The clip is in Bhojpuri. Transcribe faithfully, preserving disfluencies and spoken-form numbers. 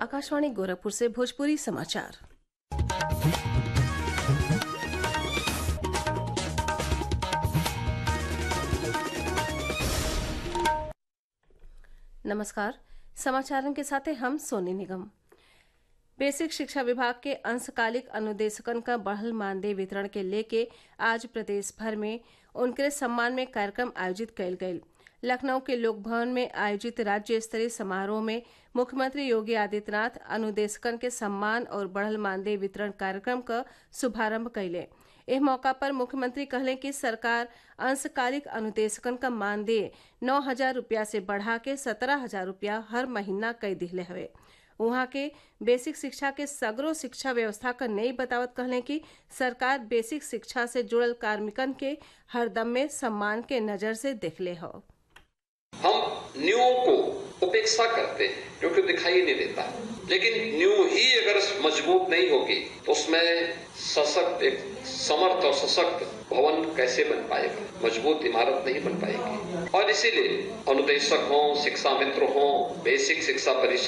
आकाशवाणी गोरखपुर से भोजपुरी समाचार। नमस्कार, समाचारों के साथ हैं हम सोनी निगम। बेसिक शिक्षा विभाग के अंशकालिक अनुदेशकन का बढ़ल मानदेय वितरण के लेके आज प्रदेश भर में उनके सम्मान में कार्यक्रम आयोजित कयल गयल। लखनऊ के लोक भवन में आयोजित राज्य स्तरीय समारोह में मुख्यमंत्री योगी आदित्यनाथ अनुदेशकन के सम्मान और बढ़ल मानदेय वितरण कार्यक्रम का शुभारंभ कइले। एह मौका पर मुख्यमंत्री कहले कि सरकार अंशकालिक अनुदेशकन का मानदेय नौ हजार रुपया से बढ़ा के सत्रह हजार रुपया हर महीना कई दिहले हवे। उहाँ के बेसिक शिक्षा के सगरो शिक्षा व्यवस्था का नई बतावत कहले कि सरकार बेसिक शिक्षा से जुड़ल कार्मिकन के हरदम में सम्मान के नजर से देखले हो। हम न्यू को उपेक्षा करते हैं क्योंकि दिखाई नहीं देता, लेकिन न्यू ही अगर मजबूत नहीं होगी तो उसमें सशक्त एक समर्थ और सशक्त भवन कैसे बन पाएगा, मजबूत इमारत नहीं बन पाएगी। और इसीलिए अनुदेशक हों, शिक्षा मित्र हों, बेसिक शिक्षा परिषद